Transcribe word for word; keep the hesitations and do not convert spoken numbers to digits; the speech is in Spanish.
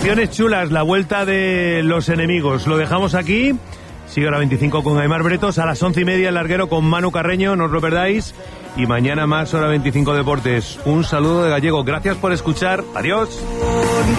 Secciones chulas, la vuelta de los enemigos. Lo dejamos aquí. Sigue hora veinticinco con Aimar Bretos. A las once y media el larguero con Manu Carreño. No os lo perdáis. Y mañana más hora veinticinco Deportes. Un saludo de Gallego. Gracias por escuchar. Adiós.